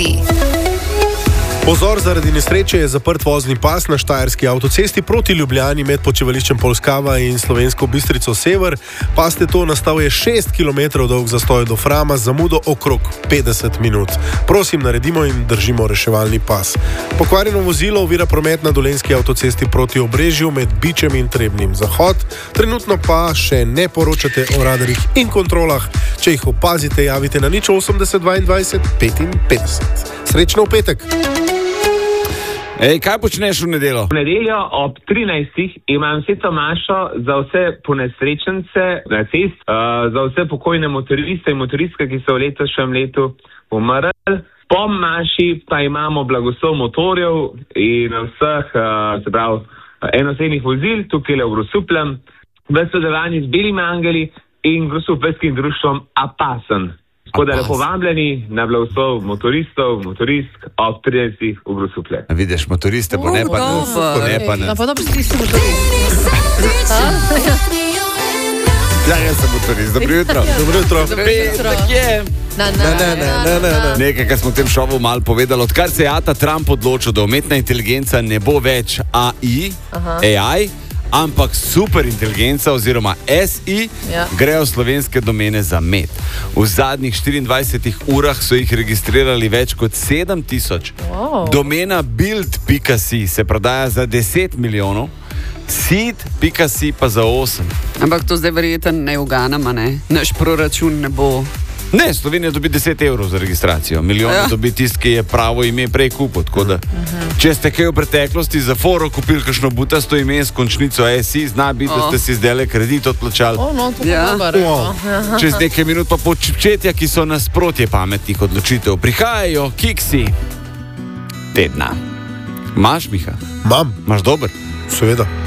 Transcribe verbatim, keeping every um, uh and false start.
poti. Pozor, zaradi nesreče je zaprt vozni pas na štajerski avtocesti proti Ljubljani med počivališčem Polskava in Slovensko Bistrico Sever. Pas to nastal je šest kilometrov dolg zastoj do Frama z zamudo okrog petdeset minut. Prosim, naredimo in držimo reševalni pas. Pokvarjeno vozilo ovira promet na Dolenjski avtocesti proti Obrežju med Bičem in Trebnjem zahod. Trenutno pa še ne poročate o radarjih in kontrolah. Če jih opazite, javite na nič osemdeset dvaindvajset petinpetdeset. Srečno v petek! Ej, kaj počneš v nedeljo? V nedeljo ob trinajstih imam sveto mašo za vse ponesrečence na cest, uh, za vse pokojne motoriste in motoristke, ki so v letošnjem letu umrli. Po maši pa imamo blagoslov motorjev in vseh, uh, se pravi, enosednih vozil, tukaj le v Grosupljem, v sodelovanju z Belimi angeli in Grosupljskim društvom Apasen. Tako da lepo vabljeni na blagoslov motoristov, motoristk ob trinajstih v Grosuplje. Vidiš, motoriste bo ne pa ne. Ne pa ne. Na podobno si si motorist. Ja, jaz sem motorist. Dobro jutro. Dobro jutro. Petek je. Na, na, na, na, na, na, na. Nekaj, kar smo v tem šovu malo povedali. Odkar se je Ata Trump odločil, da umetna inteligenca ne bo več A I, A I, ampak superinteligenca oziroma S I, ja. Grejo slovenske domene za med. V zadnjih štiriindvajsetih urah so jih registrirali več kot sedem tisoč. Wow. Domena build pika si se prodaja za deset milijonov, seed pika si pa za osem. Ampak to zdaj verjetno ne uganama, ne? Naš proračun ne bo... Ne, Slovenija dobi deset evrov za registracijo. Milijon ja. dobi tist, ki je pravo ime prej kupil. Tako da, uh-huh. če ste kaj v preteklosti za foro kupili kakšno butasto ime s končnico S I, zna biti, oh. da ste si zdajle kredit odplačali. Oh, no, to ja. dobar, oh. Čez nekaj minut pa početja, ki so nasprotje pametnih odločitev. Prihajajo kiksi tedna. Maš, Miha? Mam. Maš dober? Seveda.